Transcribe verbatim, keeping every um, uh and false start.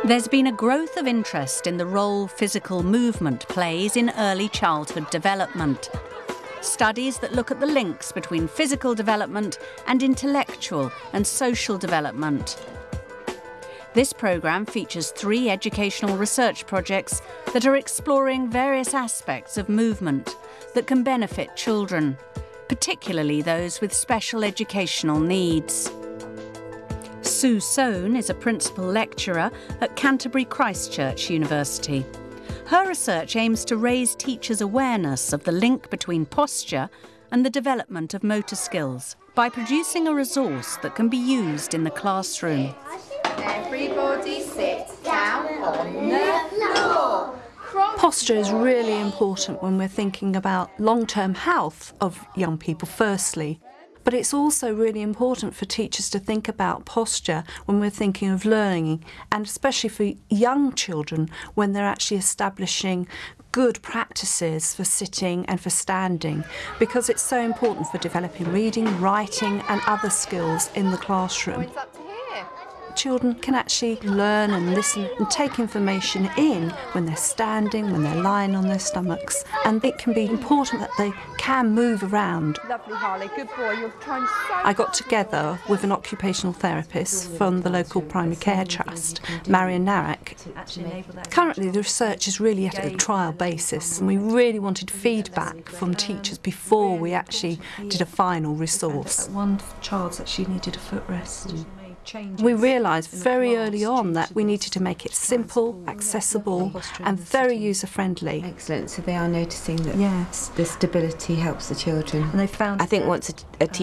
There's been a growth of interest in the role physical movement plays in early childhood development. Studies that look at the links between physical development and intellectual and social development. This programme features three educational research projects that are exploring various aspects of movement that can benefit children, particularly those with special educational needs. Sue Soane is a principal lecturer at Canterbury Christ Church University. Her research aims to raise teachers' awareness of the link between posture and the development of motor skills by producing a resource that can be used in the classroom. Everybody sit down on the floor. Posture is really important when we're thinking about long-term health of young people, firstly. But it's also really important for teachers to think about posture when we're thinking of learning, and especially for young children when they're actually establishing good practices for sitting and for standing, because it's so important for developing reading, writing and other skills in the classroom. It's up to here. Children can actually learn and listen and take information in when they're standing, when they're lying on their stomachs, and it can be important that they can move around. Lovely, Harley, good boy, you're trying so I got together with an occupational therapist from the local primary care trust, Marion Narek. Currently the research is really at a trial basis, and we really wanted feedback from teachers before we actually did a final resource. One child's actually needed a footrest. We realised very early on that we needed to make it simple, accessible and very user-friendly. Excellent, so they are noticing that yes. the stability helps the children. And they found I think once a, a teacher